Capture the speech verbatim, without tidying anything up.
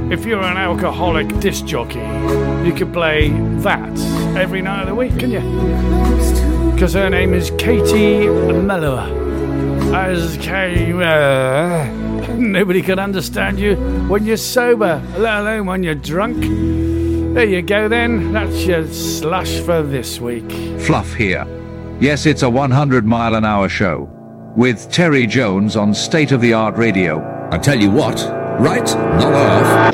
if you're an alcoholic disc jockey, you could play that every night of the week, can you? Because her name is Katie Melua. As K, uh, nobody can understand you when you're sober, let alone when you're drunk. There you go then, that's your slush for this week. Fluff here. Yes, it's a one hundred mile an hour show. With Terry Jones on state-of-the-art radio. I tell you what, right, not off.